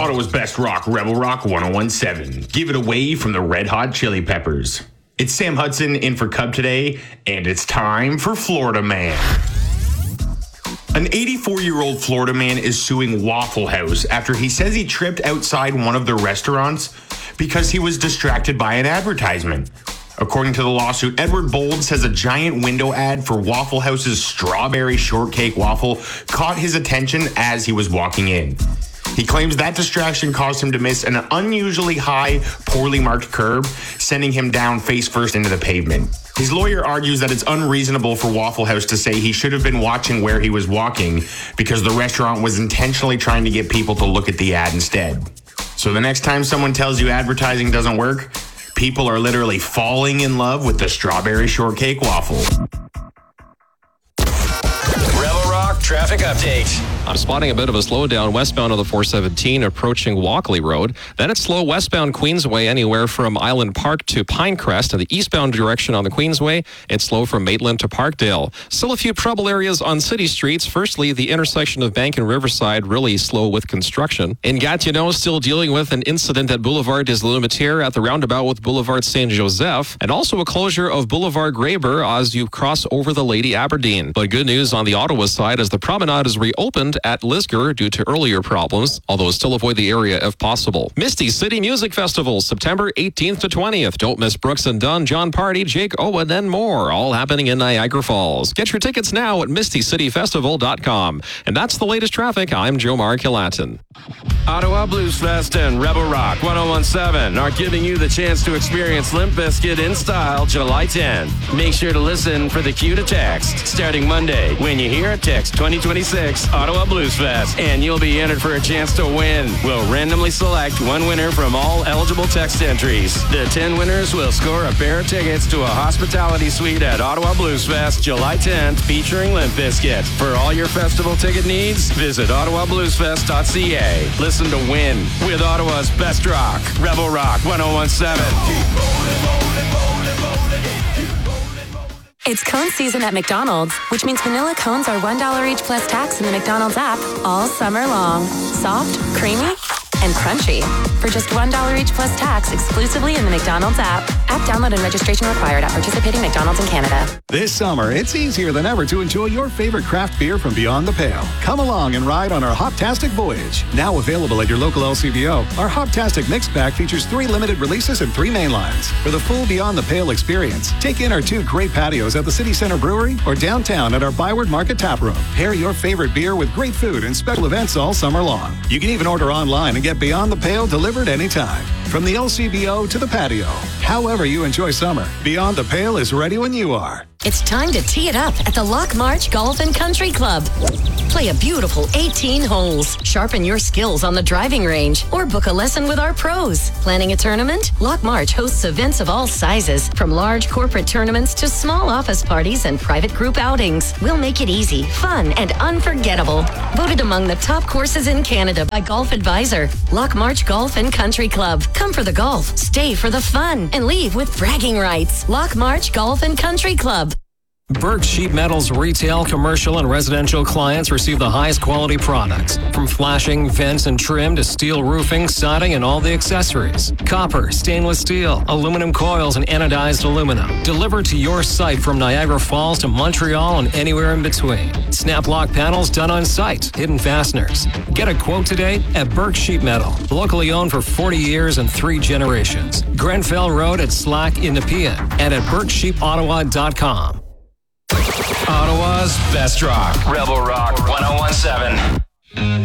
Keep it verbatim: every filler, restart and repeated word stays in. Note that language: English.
Ottawa's best rock, Rebel Rock ten seventeen. Give it away from the Red Hot Chili Peppers. It's Sam Hudson in for Cub today, and it's time for Florida Man. An eighty-four-year-old Florida man is suing Waffle House after he says he tripped outside one of their restaurants because he was distracted by an advertisement. According to the lawsuit, Edward Bold says a giant window ad for Waffle House's strawberry shortcake waffle caught his attention as he was walking in. He claims that distraction caused him to miss an unusually high, poorly marked curb, sending him down face first into the pavement. His lawyer argues that it's unreasonable for Waffle House to say he should have been watching where he was walking because the restaurant was intentionally trying to get people to look at the ad instead. So the next time someone tells you advertising doesn't work, people are literally falling in love with the strawberry shortcake waffle. Rebel Rock traffic update. I'm spotting a bit of a slowdown westbound on the four seventeen approaching Walkley Road. Then it's slow westbound Queensway anywhere from Island Park to Pinecrest. In the eastbound direction on the Queensway, it's slow from Maitland to Parkdale. Still a few trouble areas on city streets. Firstly, the intersection of Bank and Riverside really slow with construction. In Gatineau, still dealing with an incident at Boulevard des Lumitières at the roundabout with Boulevard Saint-Joseph, and also a closure of Boulevard Graber as you cross over the Lady Aberdeen. But good news on the Ottawa side as the promenade is reopened at Lisgar due to earlier problems, although still avoid the area if possible. Misty City Music Festival, September eighteenth to twentieth. Don't miss Brooks and Dunn, John Party, Jake Owen, and more, all happening in Niagara Falls. Get your tickets now at misty city festival dot com. And that's the latest traffic. I'm Joe Markilatin. Ottawa Blues Fest and Rebel Rock ten seventeen are giving you the chance to experience Limp Bizkit in style July tenth. Make sure to listen for the cue to text. Starting Monday, when you hear it, text twenty twenty-six Ottawa Blues Fest, and you'll be entered for a chance to win. We'll randomly select one winner from all eligible text entries. The ten winners will score a pair of tickets to a hospitality suite at Ottawa Blues Fest July tenth featuring Limp Bizkit. For all your festival ticket needs, visit ottawa blues fest dot c a. Listen to Win with Ottawa's best rock, Rebel Rock ten seventeen. It's cone season at McDonald's, which means vanilla cones are one dollar each plus tax in the McDonald's app all summer long. Soft, creamy, and crunchy. For just one dollar each plus tax exclusively in the McDonald's app. App download and registration required at participating McDonald's in Canada. This summer, it's easier than ever to enjoy your favorite craft beer from beyond the pale. Come along and ride on our Hoptastic Voyage. Now available at your local L C B O, our Hoptastic Mix Pack features three limited releases and three main lines. For the full Beyond the Pale experience, take in our two great patios at the City Center Brewery or downtown at our Byward Market Tap Room. Pair your favorite beer with great food and special events all summer long. You can even order online and get Beyond the Pale delivered anytime. From the L C B O to the patio. However you enjoy summer, Beyond the Pale is ready when you are. It's time to tee it up at the Lock March Golf and Country Club. Play a beautiful eighteen holes. Sharpen your skills on the driving range or book a lesson with our pros. Planning a tournament? Lock March hosts events of all sizes, from large corporate tournaments to small office parties and private group outings. We'll make it easy, fun, and unforgettable. Voted among the top courses in Canada by Golf Advisor. Lock March Golf and Country Club. Come for the golf, stay for the fun, and leave with bragging rights. Lock March Golf and Country Club. Burke Sheet Metal's retail, commercial, and residential clients receive the highest quality products. From flashing, vents, and trim to steel roofing, siding, and all the accessories. Copper, stainless steel, aluminum coils, and anodized aluminum. Delivered to your site from Niagara Falls to Montreal and anywhere in between. Snap lock panels done on site. Hidden fasteners. Get a quote today at Burke Sheet Metal. Locally owned for forty years and three generations. Grenfell Road at Slack in Nepean and at burke sheep ottawa dot com. Ottawa's best rock, Rebel Rock ten seventeen.